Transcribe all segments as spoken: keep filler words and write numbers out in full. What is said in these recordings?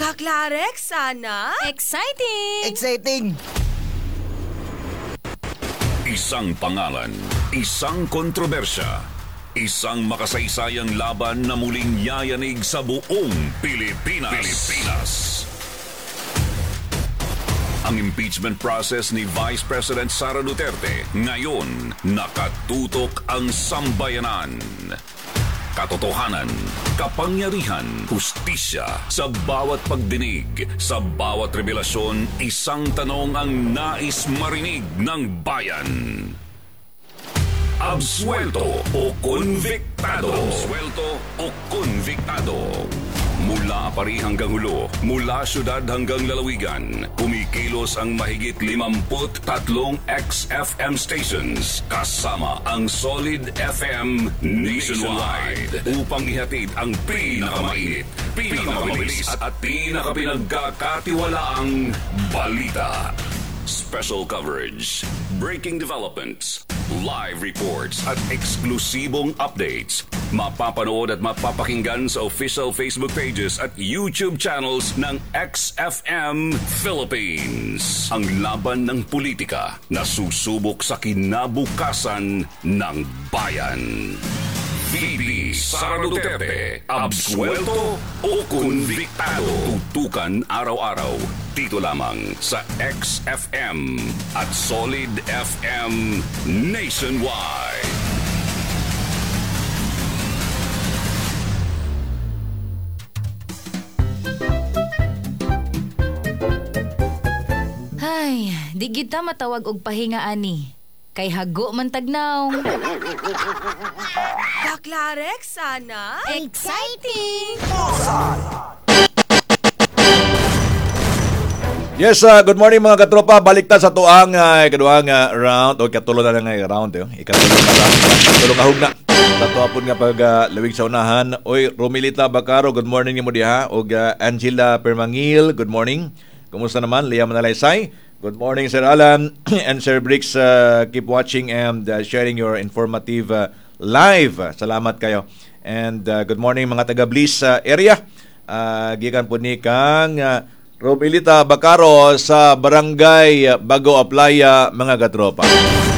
Kaklarek, sana? Exciting! Exciting! Isang pangalan, isang kontrobersya, isang makasaysayang laban na muling yayanig sa buong Pilipinas. Pilipinas. Ang impeachment process ni Vice President Sara Duterte ngayon nakatutok ang sambayanan. Katotohanan, kapangyarihan, hustisya, sa bawat pagdinig, sa bawat revelasyon, isang tanong ang nais marinig ng bayan. Absuelto o konviktado? Absuelto o konviktado? Mula Pari hanggang Hulo, mula syudad hanggang lalawigan, kumikilos ang mahigit limamput tatlong X F M stations kasama ang Solid F M nationwide upang ihatid ang pinakamainit, pinakamabilis at pinakapinagkakatiwalaang balita. Special coverage, breaking developments, live reports at eksklusibong updates. Mapapanood at mapapakinggan sa official Facebook pages at YouTube channels ng X F M Philippines. Ang laban ng politika na susubok sa kinabukasan ng bayan. V P Sara Duterte, absuelto o konviktado? Tutukan araw-araw dito lamang sa X F M at Solid F M nationwide. Ay, di kita matawag og pahinga ani. Kay hago man tagnaw. Kaklarek, sana? Exciting! Yes, uh, good morning mga katropa. Balik ta sa tuang uh, ikaduhang uh, round o katulo na lang nga round eh. Ikatulo na round. Katulong ahog na. Tatuapon nga pag uh, lawig sa unahan. Oy, Romilita Bacaro, good morning mo diha. O uh, Angela Permangil, good morning. Kumusta naman? Lia Manalaysay. Good morning, Sir Alan and Sir Bricks. Uh, keep watching and uh, sharing your informative uh, live. Salamat kayo. And uh, good morning mga taga-Bliss uh, area. Uh, gikan po ni kang uh, Romilita Bacaro sa Barangay Bago Aplaya, mga katropa.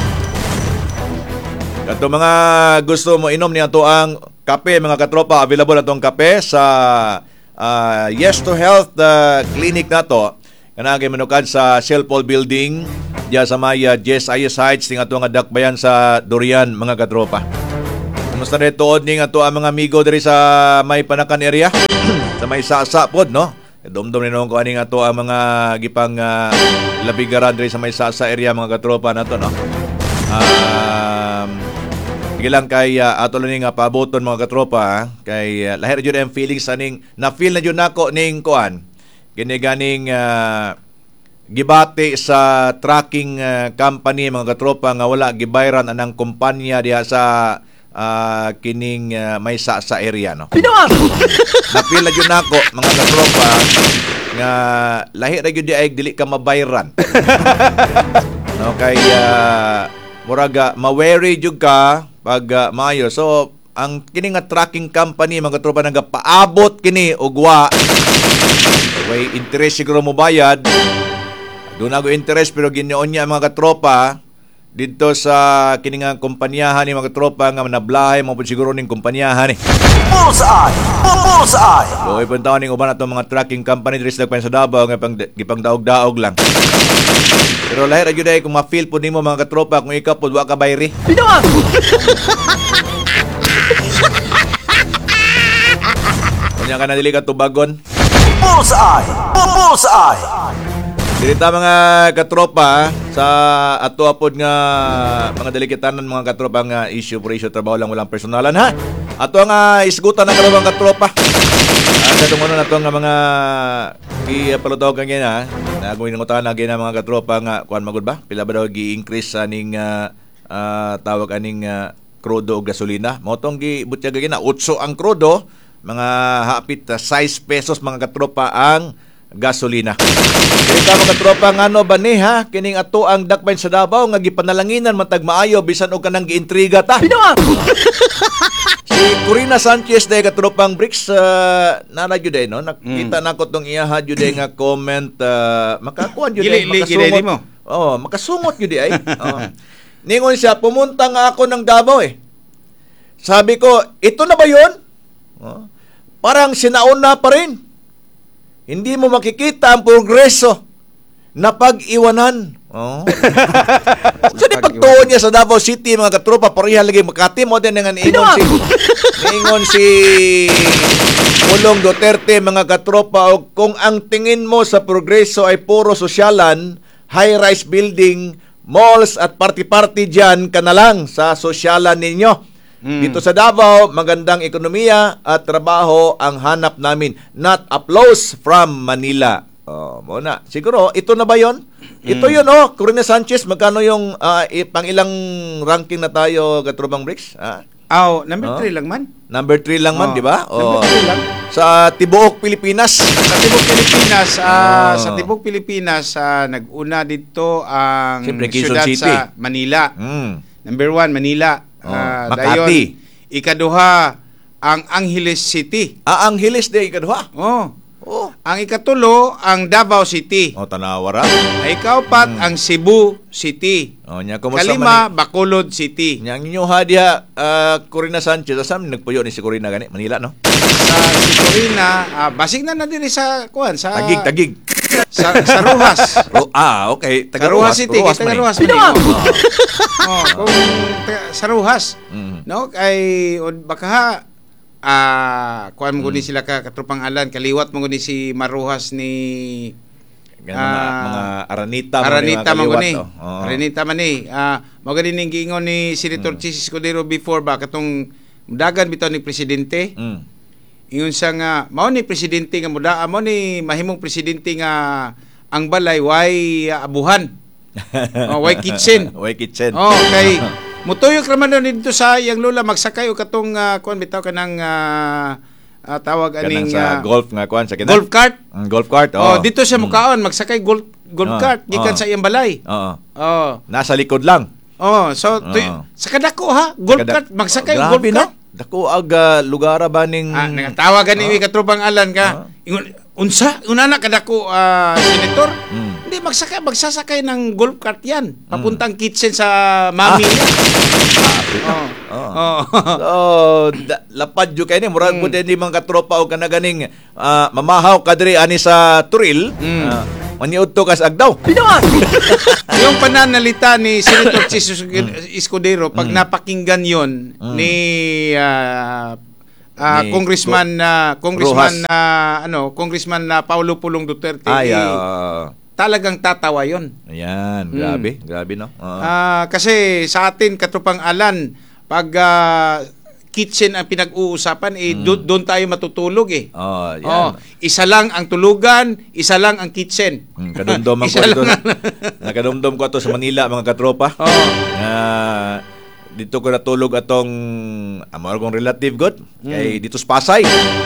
Kato mga gusto mo inom ni ato ang kape, mga katropa, available atong kape sa uh, Yes to Health uh, clinic nato. Kanagay manukad sa Shell Paul Building diya sa may uh, Jess Ayes Heights ting ato nga dakbayan sa Durian, mga katropa. Kumusta rin tuod ning ato ang mga amigo diri sa may Panakan area sa may Sasa pod, no? Domdom ni nung ko aning ato ang mga gipang uh, labigaran diri sa may Sasa area, mga katropa nato, no? Um, Gilang kay uh, ato lang nga paboton, mga katropa, ha? Kay uh, lahir jud ang feelings aning na feel na jud nako ning kuan. Kini ganing uh, gibati sa tracking uh, company, mga katropa, nga wala gibayran anang kumpanya diha sa uh, kining uh, may sa sa area, no. Napila jud nako, mga katropa, nga lahi ra gyud di ay dili ka mabayran. No, kay uh, muraga mawary jud ka pag uh, maayo. So ang kini nga tracking company, mga katropa, nagapaabot kini og wa way interest siguro mo bayad. Doon ako interest pero ginoon niya, mga katropa, dito sa kini nga kumpanyahan ni, mga katropa, nga nablahay mo po siguro ning kumpanyahan ni. Bullseye! Bullseye! So ipon taon ning uban atong mga tracking company diri sa Dagpan sa Davao nga pang gipang daog-daog lang. Pero lahir gyud ay kung ma-feel po nimo, mga katropa, kung ikaw pod wa ka bayri. Binawa! Kunya ka na dili ka tubagon. Bullseye! Bullseye! Dirita mga katropa sa ato apod nga mga delikatanan, mga katropa, nga issue for issue, trabaho lang, walang personalan, ha. Ato nga isgutan na karong katropa. Ah, katong ano nato nga mga i-palutaw kang yan, ha. Nagawin ng utahan na gina, mga katropa, nga kuan magud ba? Pila ba daw gi-increase aning uh, uh, tawag aning uh, krudo o gasolina? Motong gi-butya gina, utso ang krudo, mga hapit uh, size pesos, mga katropa, ang gasolina. Ito mga tropa nga no ba ni ha kining ato ang dakbayn sa Davao nga gipanalanginan matag maayo bisan og kanang giintriga ta. Si Corina Sanchez day katropang Bricks uh, nana jud day no nakita mm. nako tong iyaha jud day nga comment uh, makakuan jud day makasumot mo. Oh, makasungot jud ay. Oh. Ningon siya pumunta nga ako ng Davao eh. Sabi ko, ito na ba 'yon? Oh. Parang sinauna pa rin. Hindi mo makikita ang progreso na pag-iwanan. Oh. So di pagtuon niya sa Davao City mga katropa pareha lagi Makati mo din nga niingon si niingon si Pulong Duterte mga katropa og kung ang tingin mo sa progreso ay puro sosyalan, high-rise building, malls at party-party diyan ka na lang sa sosyalan ninyo. Mm. Dito sa Davao, magandang ekonomiya at trabaho ang hanap namin. Not applause from Manila. Oh, muna. Siguro, ito na ba yon? Mm. Ito yun, oh. Corina Sanchez, magkano yung uh, pang ilang ranking na tayo, Katrubang Bricks? Ah? Oh, number three oh. lang man. Number three lang man, oh. di ba? Oh. Number three lang. Sa Tibuok, Pilipinas. Sa Tibuok, Pilipinas, uh, oh. sa Tibuok, Pilipinas, uh, nag-una dito ang Siyempre, syudad City. sa Manila. Mm. Number one, Manila. Oh, Uh, Makati. Dayon, ikaduha, ang Angeles City. Ah, Angeles de ikaduha. Oh. Oh. Ang ikatulo, ang Davao City. Oh, Tanawara. Ay ikapat, Hmm. ang Cebu City. Oh, nya kumusta Kalima, man? Bacolod City. Nya inyo hadia uh, Corina Sanchez asam nagpuyo ni si Corina gani Manila no. Sa si Corina, uh, basig na na diri sa kuan sa Tagig tagig. sa, sa Ruhas. Oh, ah, okay. Taga Ruhas City, Ruhas taga man eh. Ruhas. Oh, kung taga- sa Ruhas. Mm. No, ay od baka ha ah kuan mo guni sila ka katrupang alan kaliwat mo guni si Maruhas ni Ganun mga, Ah, mga aranita Aranita man guni. Oh. Oh. Aranita man ni. Ah, mao gani ning giingon ni Senator Chis Escudero before ba katong dagan bitaw ni presidente. Mm. Ingon siya nga mao ni presidente nga muda mao ni mahimong presidente nga ang balay way uh, abuhan. Oh, way kitchen. Way kitchen. Oh, kay mutuyok naman doon dito sa yang lola magsakay og katong uh, kuan bitaw kanang uh, uh, tawag Kanang aning sa uh, golf nga kuan sa kinang. golf cart. Mm, golf cart. Oh, Oh, dito siya mukaon magsakay golf golf Oh, cart gikan oh. sa iyang balay. Oo. Oh. Nasa likod lang. Oh, so Oh. tuy- sa kadako ha, golf Kada- cart magsakay Oh, og golf grabe, cart. no? Dako ag uh, lugar ba ning Ah, nagatawagan ni Oh. katrubang alan ka. Oh. Ingon, unsa unana kadako ah, senator? Mm. Hindi magsakay magsasakay ng golf cart yan. Papuntang kitchen sa mami niya. Oh. Oh. Oh. So, da, lapad jud kay ni murag mm. di mga katropa og kanaganing uh, mamahaw kadri ani sa Turil. Mm. Uh, maniud to kas agdaw. Yung pananalita ni Senator Chis Escudero pag Mm. napakinggan yon Mm. ni ah, ah, Ni Congressman na Congressman Rojas. na ano, Congressman na Paulo Pulong Duterte. Ay, eh, uh, talagang tatawa yon. ayan, grabe, grabe no. Uh, Ah, kasi sa atin katrupang alan pag ah, kitchen ang pinag-uusapan eh do- doon tayo matutulog eh. oh, yan. Oh, isa lang ang tulugan, isa lang ang kitchen. Hmm, kadumdum ako Isa dito. lang Nakadumdum ko ato sa Manila mga katropa. Oh. Ah, dito ko natulog atong amor kong relative god Hmm. kay dito sa Pasay.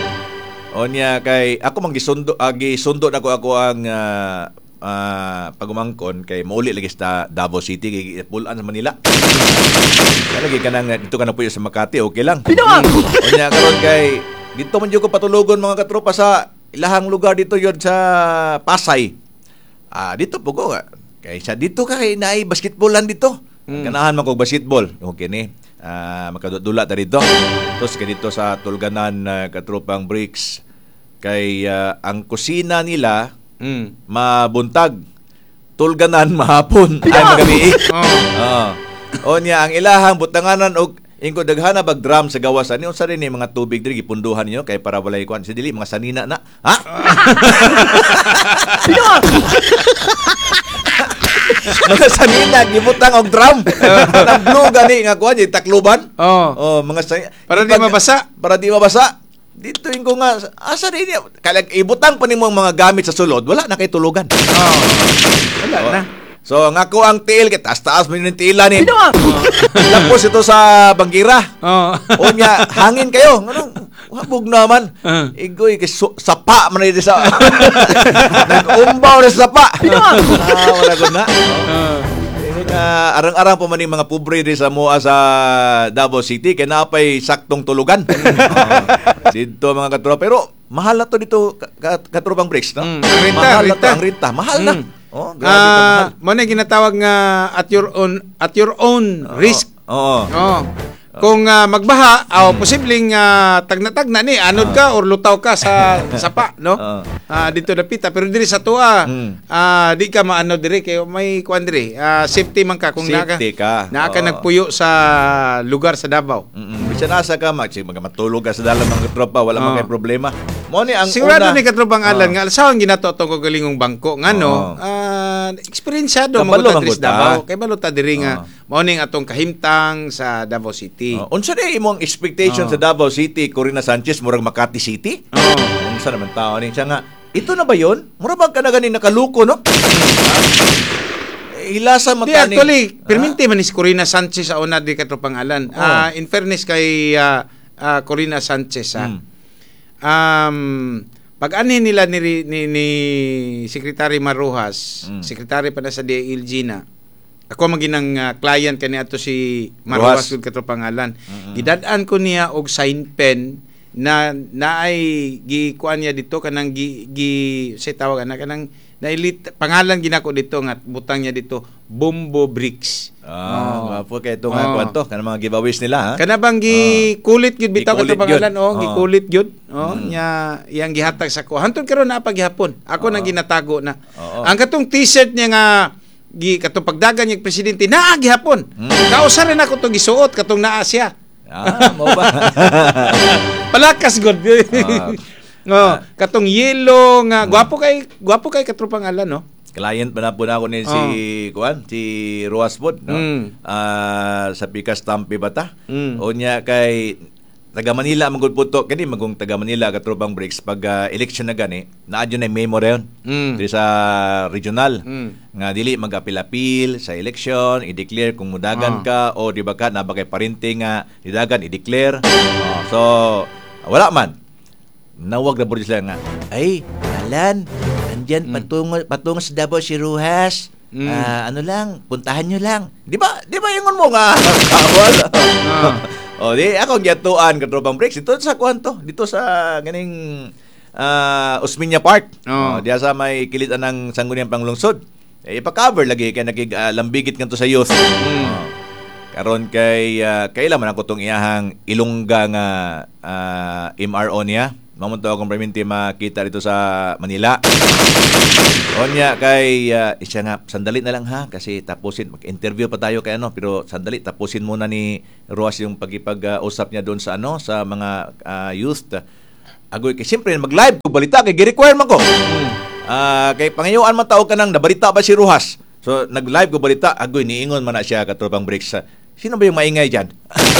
O niya kay ako mang gisundo agi sundo nako ako ang uh, uh, pagumangkon kay mauli lagi sa Davao City kay pulan sa Manila. Kaya lagi kanang dito ka na puyo sa Makati okay lang. O niya karon kay dito man jud ko patulogon mga katropa sa ilahang lugar dito yun sa Pasay. Ah, dito po ko nga. Kay sa dito ka kay naay basketballan dito. Mm. Ganahan man kog basketball. Okay ni. Ah, makadula ta dito. Tapos kay dito sa Tulganan uh, katropang Bricks kay ah, ang kusina nila Mm. mabuntag. Tulganan mahapon ay magabi. Oh. Oh. O niya ang ilahang butanganan og ingko daghana bag drum sa gawas ani unsa rin ni mga tubig diri gipunduhan niyo kay para walay kwan si dili mga sanina na. Ha? Mga sanina gibutang og drum. Nagblue gani nga kuan di takluban. Oh. Oh, mga sanina Para di mabasa. Para di mabasa. Dito yung ko nga asa rin niya. Kalag ibutang pa nimong mga gamit sa sulod, wala na kay tulugan. Oh. Wala Oh. na. So, nga ko ang tiil, kaya taas-taas mo yung tiilanin. Tapos ito sa Banggira. Oh. O niya, hangin kayo. Ano? Wabog naman. Uh. Igoy, kay su- sapa man na sa... Nag-umbaw na sa sapa. Ah, wala ko na. Uh, arang-arang pa man yung mga pobre di sa mua sa Davao City kaya napay saktong tulugan. uh, dito mga katropa. Pero mahal na to dito kat- katropang breaks, no? Mm, ang renta, mahal renta. na to, ang renta. Mahal na. Mm. Oh, grabe ka mahal. Ah, mo na ginatawag nga at your own at your own risk. Oo. Oh. Kung ah, magbaha, o posibleng ah, tagna-tagna ni anod ka or lutaw ka sa sapa, no? Oo. Ah, dito na pita pero diri sa tuwa, Mm. ah, di ka maano diri kay may kuan diri. Ah, safety man ka kung naka. Safety ka. Naa ka Oo. nagpuyo sa lugar sa Davao. Mm-mm. Bisa nasa ka, mag matulog ka sa dalam mga katropa, wala Oo. man kay problema. Mo ni ang Sigurado una. ni katrobang alan Oo. nga saan ginato to ko galingong bangko nga no. Oo. Ah, experienceado mo Kabalo ta man diri sa gud ta. Davao. Kay balota diri nga Oo. mao ning atong kahimtang sa Davao City. Uh, unsa di imong expectation Oo. sa Davao City, Corina Sanchez, murag Makati City? Oo. Unsa naman tao ni siya nga, ito na ba yon? Mura bang ka na ganing nakaluko, no? Eh, Hilasa Di mataning. actually, perminti man ni si Corina Sanchez sa una di katropang alan. Oo. Ah, in fairness kay ah, ah, Corina Sanchez ah. Mm. Um, pag ani nila ni, ni, ni Secretary Marujas, Mm. Secretary pa na sa D I L G na. Ako maginang uh, client kani ato si Marujas Ruas. gud katropang alan. Gidad-an ko niya og sign pen na naay gi kuan niya dito kanang gi, gi say tawag ana kanang nailit pangalan ginako dito nga butang niya dito Bombo Bricks. Ah, oh. po kay ito Oo. nga kwanto, kana mga giveaways nila, ha? Kana bang gi kulit gyud bitaw Gikulit katong pangalan gyud. oh, Oo. gikulit gyud. Oh, Mm. nya iyang gihatag sa ko. Hantod karon na paghihapon. Ako nang ginatago na. Oo. Ang katong t-shirt niya nga gi katong pagdagan niya presidente naa gihapon. Mm. Kausa rin ako to gisuot katong naa siya. Ah, mo ba? Palakas god. Ah. oh, katong yellow nga gwapo kay gwapo kay katropang alan no. Client pa na po na ako ni si kuan, si Ruas Pod, no? Mm. Ah, sa Pikas Tampi bata. Mm. O niya kay taga Manila magud puto kani magong taga Manila katrobang breaks pag ah, election na gani naadyo na memo reyon Mm. diri sa regional Mm. nga dili mag-apil-apil sa election, i-declare kung mudagan Ah. ka o di ba ka na bagay parente nga nidagan i-declare. Oh, so wala man. Nawag na po sila nga, ay, Alan, andyan Mm. patungo, patungo sa Davao si Ruhas. Mm. Ah, ano lang, puntahan nyo lang. Di ba, di ba yung mo nga? Kawal. Ah. O, di, ako gyatuan katropang breaks. Dito sa kwanto, dito sa ganing ah, Osmeña Park. Oh. O, diya sa may kilitan ng Sangguniang Panglungsod. Eh, ipa-cover lagi kaya nakig-lambigit uh, kanto sa youth. Mm. O, karon kay uh, kailan man ako tong iyahang ilungga nga ah, M R O niya. Mamunto akong perminti makita dito sa Manila. Onya kay uh, isya nga sandali na lang ha kasi tapusin mag-interview pa tayo kay ano pero sandali tapusin muna ni Ruas yung pagipag-usap niya doon sa ano sa mga uh, youth. Agoy kay siyempre mag-live ko balita kay gi-require man ko. Ah kay pangayuan man tao kanang nabalita ba si Ruas. So nag-live ko balita agoy niingon man na siya katropang breaks. Sino ba yung maingay diyan?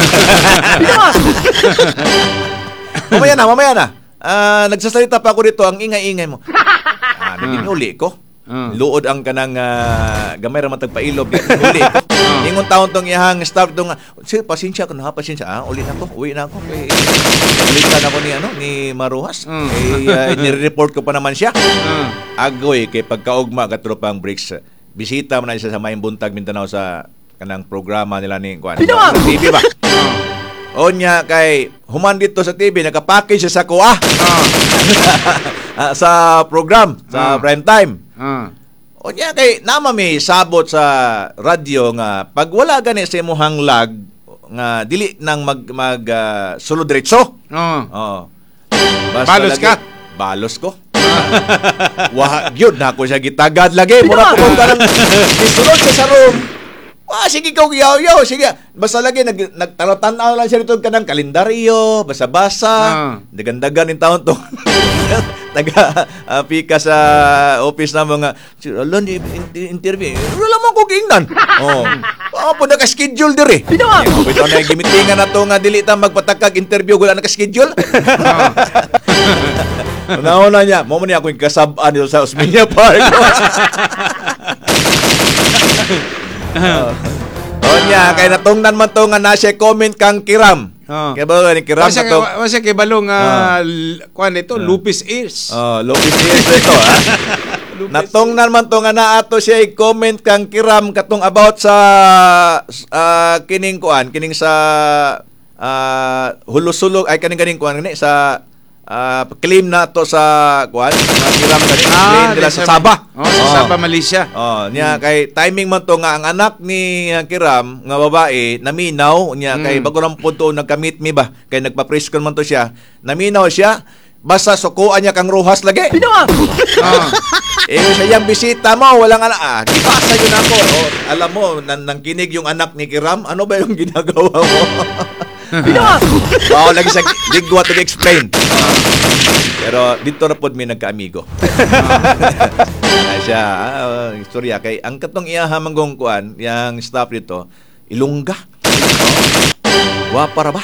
mamaya na, mamaya na. Ah, nagsasalita pa ako dito, ang ingay-ingay mo. Ah, naging uli ko. Ah. Luod ang kanang ah, gamay ra matag pailob. Uli ko. Ingon taon tong iyang staff tong, sir, pasensya ko na, pasensya. Ah, uli na ko, uwi na ako. Kay balikan ako ni ano, ni Marujas. Mm. Kay uh, nire-report ko pa naman siya. Ah. Agoy kay pagkaugma katropang breaks. Bisita man na siya sa Mayang Buntag Mindanao sa kanang programa nila ni Kuan. Sa T V ba? O niya kay human dito sa T V nakapackage siya sa kuha. Ah, sa program sa Ah. prime time. Ah. O niya kay nama may sabot sa radyo nga pag wala gani sa imong lag nga dili nang mag mag uh, sulod diretso. Ah. Oo. Balos ka? Balos ko. Wa gyud na ako siya gitagad lagi mura ko kung kanang isulod siya sa room. Ah, sige ko yaw-yaw, sige. Basta lagi nag nagtanaw-tanaw lang siya dito kanang kalendaryo, basa-basa. Ah. Dagan-dagan in taon to. Taga uh, pika sa office na mga alon di interview. Wala man ko giingnan. Oh. Ah, po naka-schedule diri. Bitaw. Bitaw na gimitingan na to nga dili ta magpatakag interview wala naka-schedule. Una-una niya, mo man niya ako yung kasab-an dito sa Osmeña Park. Oh niya kay natungnan man to nga na siya comment kang Kiram. Oh. Kaya ba ni Kiram Wasa na to? wasa kay balong uh, kuan ito, lupis ears. Oh, Lopez Ears ito ha. Natungnan man to nga na ato siya i-comment kang Kiram katong about sa uh, kining kuan, kining sa uh, hulusulog ay kaning kaning kuan ni sa uh, claim na to sa kuan, nga Kiram kani claim nila sa Sabah. Oh, sa Sabah, Malaysia. Oh, niya kay timing man to nga ang anak ni uh, Kiram nga babae naminaw niya kay Mm. bago lang punto nagka-meet me ba kay nagpa-preskon man to siya. Naminaw siya basta sukuan niya kang ruhas lagi. Oh. Eh siya yung bisita mo walang anak. Ah, gipasa yun ako. Oh, alam mo nan nang kinig yung anak ni Kiram, ano ba yung ginagawa mo? Wow, lagi sa digwa to explain. Oh. Pero dito na pod mi nagka-amigo. Ay siya, ah, istorya kay ang katong iyahamang gong kuan, yang staff dito, Ilongga. Wa para ba?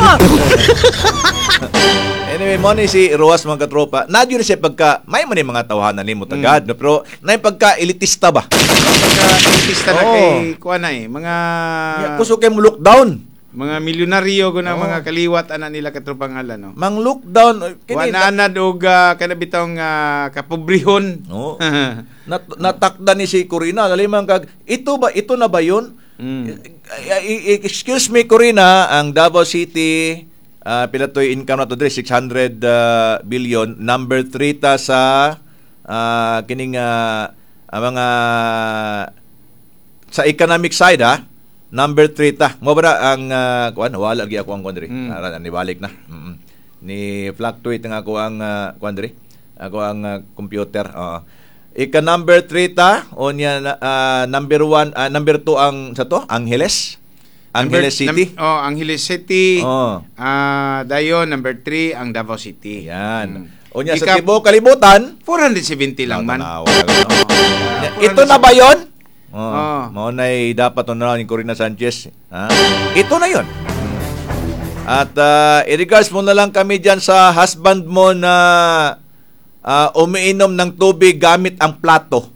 Anyway, mo ni si Roas mga katropa. Nadyo na siya pagka, may man yung mga tawahan ni mo tagad, no? Pero na yung pagka elitista ba? Pagka-elitista na Oo. kay kuan na eh, mga Kuso kay mo lockdown. mga milyonaryo ko na Oo. mga kaliwat ana nila katrupang alan no. Mang lockdown. Kini, Wa na og uh, kanabitong uh, kapobrehon. Oo. Nat, natakda ni si Corina. Lalimang kag, ito ba, ito na ba yun? Mm. I- I- excuse me, Corina, ang Davao City, uh, pilatoy income na to dre, six hundred uh, billion. Number three ta sa uh, kining uh, ang mga sa economic side ha. Number three ta. Mo ba ang uh, kuan wala gi ako ang kuan diri. Mm. Ara ni balik na. Mm-mm. Ni fluctuate nga ako ang uh, kuan diri. Ako ang uh, computer. Oo. Ika number three ta onya uh, number one uh, number two ang sa to Angeles. Angeles Number- City. Nam- oh, Angeles City. Oh. Ah, dayon number three ang Davao City. Yan. Mm. Onya sa Ika- tibuok kalibutan. four hundred seventy lang man. Tanawa lang, no? Oh. Ito na ba 'yon? Oh, Oh. mao nay dapat na ni Corina Sanchez. Ha? Ito na 'yon. At uh, i-regards mo na lang kami diyan sa husband mo na uh, umiinom ng tubig gamit ang plato.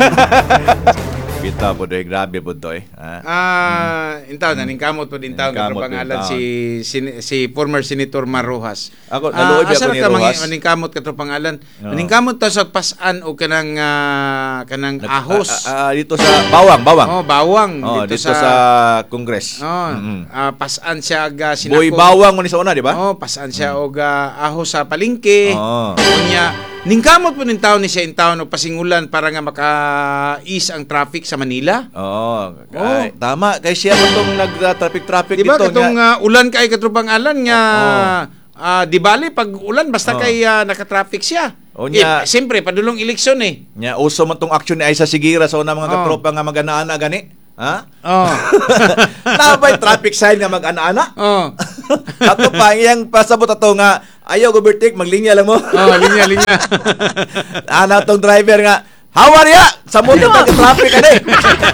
Kita po doy, grabe po doy. Ha? Ah, intaw na ning kamot po din taon Ningkamot katro pangalan din taon. si, si si former Senator Marrojas. Ako, naluoy ba ako asa ni ka mangi- Rojas? maning kamot katro pangalan. Oo. Maning kamot ta sa pasan o kanang ah, kanang Nag- ahos. ah, ah, dito sa Bawang, Bawang. Oh, bawang Oh, dito, dito, sa, sa, Congress. oh, Mm-mm. ah, pasan siya ga sinako. Boy Bawang mo ni sa una, di ba? Oh, pasan siya og ah, ahos sa palengke. Oo. Unya ningkamot po ning taon ni siya in taon og pasingulan para nga maka-ease ang traffic sa Manila. Oo. Ay, tama. Kay siya pa itong nag-traffic-traffic Di ba dito. katong nga. uh, ulan kay katrupang alan nga ah, di bali pag ulan basta Oo. kay ah, naka-traffic siya. O niya- eh, siyempre padulong eleksyon eh. Nya, uso man tong action ni Aisa Sigira sa una mga Oo. katropa nga mag-ana-ana gani. Ha? Oh. Nabay traffic sign nga mag-ana-ana. oh. Ato pa, iyang pasabot ato nga, ayaw overtake, maglinya lang mo. Oh, linya linya. Ana tong driver nga, how are ya? Sa mundo traffic ka eh.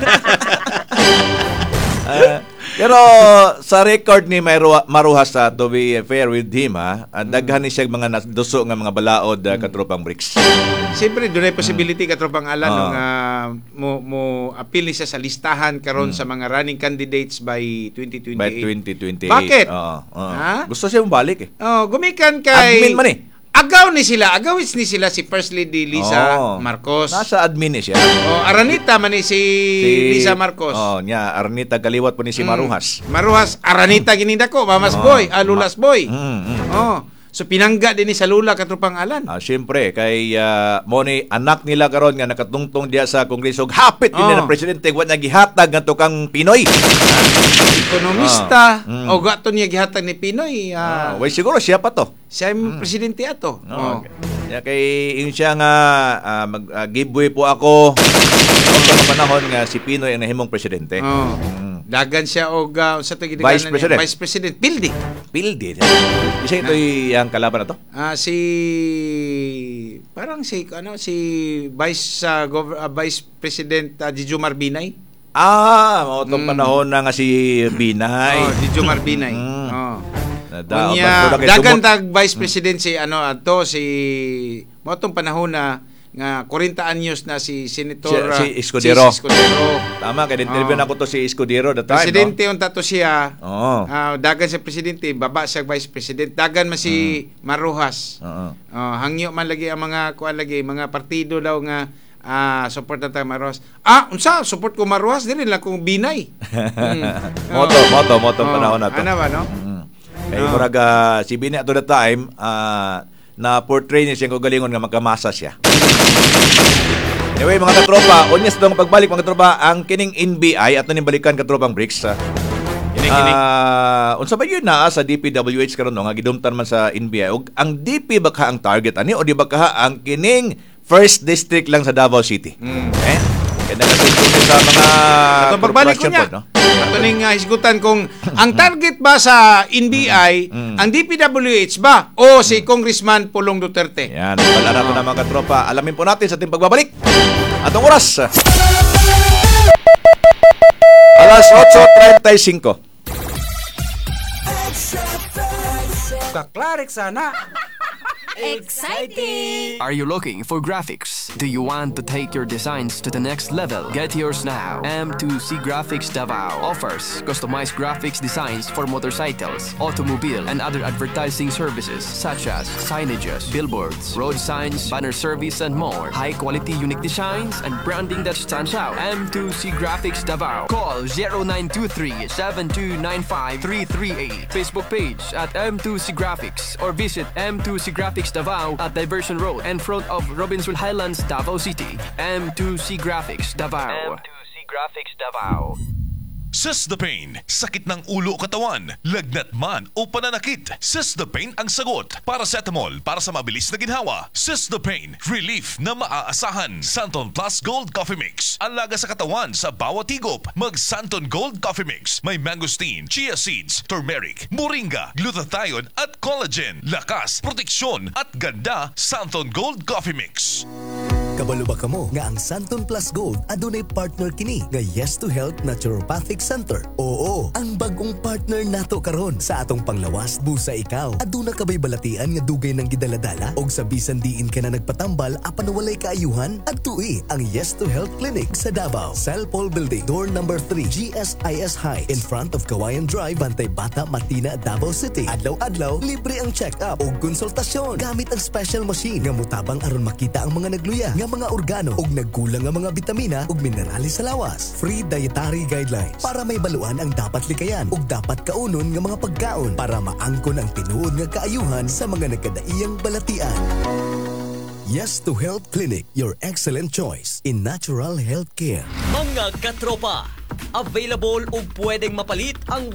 Ah, pero sa record ni Maru- Maruhas sa to be fair with him ha, ah, daghan ni siya mga naduso nga mga balaod uh, katropang bricks. Siyempre doon ay possibility katropang alan Oo. nung ah, mo mo appeal ni siya sa listahan karon sa mga running candidates by twenty twenty-eight. By twenty twenty-eight. Bakit? Oo, oo. Ha? Gusto siya bumalik eh. Oh, gumikan kay Admin man eh. Agaw ni sila, agawis ni sila si First Lady Lisa Oo. Marcos. Nasa admin eh siya. Oh, Aranita man ni si, Lisa Marcos. Oh, niya Arnita kaliwat po ni si Mm. Maruhas. Maruhas, Aranita gininda ko, Mamas Oo. Boy, ah, Lulas Boy. Mm, mm. Oh, so pinangga din ni sa Lula katrupang alan. Ah, siyempre kay uh, mo ni anak nila karon nga nakatungtong diya sa Kongreso hapit Oh. din na presidente wa niya gihatag ngadto kang Pinoy. Ekonomista, Ah, mm. o gato niya gihatag ni Pinoy. Ah, ah, way siguro siya pa to. siya yung presidente ato. No, Oh. Kaya kay yung siya nga ah, mag ah, giveaway po ako sa panahon nga si Pinoy ang nahimong presidente. Oh. Mm. Dagan siya og uh, sa Vice President. Vice President Pildi. Pildi. Isa ito yung kalaban na to. Ah si parang si ano si Vice uh, Gov- uh, Vice President uh, Jijomar Binay. Ah, mo tong Mm. panahon na nga si Binay. Oh, Jijomar Binay. Mm. Oh. Nada- Unya, bago na kay dagan sumot- tag Vice President si ano ato si motong panahon na nga forty anyos na si Si- Senator si ah, Escudero. Si Escudero. Tama, kaya interview Oo. na ko to si Escudero the time, Presidente unta to siya. no? Oo. Ah, dagan sa presidente, baba sa vice president. Dagan man si Marujas. Oo. Oh, hangyo man lagi ang mga kuan lagi, mga partido daw nga ah support na Marujas. Ah, unsa support ko Marujas dili lang kung binay. Mm. Moto, moto, moto Oh, panahon na to. Ano ba no? Mm. Kaya Oo. murag ah, si Bini at the time, ah, na portray niya siyang kagalingon nga magkamasa siya. Anyway, mga katropa, unyas daw pagbalik mga katropa, ang kining N B I at naning balikan katropang bricks. ah, Kini-kini. Ah, unsa ba yun na sa D P W H karon no nga gidumtan man sa N B I ug ang D P ba ka ang target ani o di ba ka ang kining first district lang sa Davao City? Mm. Eh? Kaya nagasunod sa mga Ato pagbalik ko corporation niya. po, no? Ato ning uh, hisgutan kung ang target ba sa N B I ang D P W H ba o si Congressman Pulong Duterte? Yan, wala na ito na mga katropa. Alamin po natin sa ating pagbabalik. Atong oras. Alas eight thirty-five. Kaklarik sana. Exciting! Are you looking for graphics? Do you want to take your designs to the next level? Get yours now. M two C Graphics Davao offers customized graphics designs for motorcycles, automobile, and other advertising services such as signages, billboards, road signs, banner service, and more. High-quality unique designs and branding that stands out. M two C Graphics Davao. Call zero nine two three, seven two nine five, three three eight. Facebook page at M two C Graphics or visit M two C Graphics Davao at Diversion Road in front of Robinsonville Highlands, Davao City. M two C Graphics Davao. M two C Graphics Davao. Cystapane, sakit ng ulo o katawan, lagnat man o pananakit. Cystapane ang sagot. Paracetamol para sa mabilis na ginhawa. Cystapane, relief na maaasahan. Santon Plus Gold Coffee Mix. Alaga sa katawan sa bawat higop. Mag Santon Gold Coffee Mix. May mangosteen, chia seeds, turmeric, moringa, glutathione at collagen. Lakas, proteksyon at ganda. Santon Gold Coffee Mix. Kabalo ba kamo nga ang Santon Plus Gold adunay partner kini nga Yes to Health Naturopathic Center? Oo, ang bagong partner nato karon sa atong panglawas busa ikaw. Aduna ka ba'y balatian nga dugay ng gidaladala og sa bisan diin ka na nagpatambal apan walay kaayuhan? Adtui ang Yes to Health Clinic sa Davao, Sal Paul Building, door number three, G S I S Heights, in front of Kawayan Drive, Bantay Bata, Matina, Davao City. Adlaw-adlaw, libre ang check-up o konsultasyon gamit ang special machine nga mutabang aron makita ang mga nagluya nga mga organo ug nagkulang nga mga bitamina ug minerales sa lawas. Free dietary guidelines para may baluan ang dapat likayan ug dapat kaunon nga mga pagkaon para maangkon ang tinuod nga kaayuhan sa mga nagkadaiyang balatian. Yes to Health Clinic, your excellent choice in natural health care. Mga katropa, available ug pwedeng mapalit ang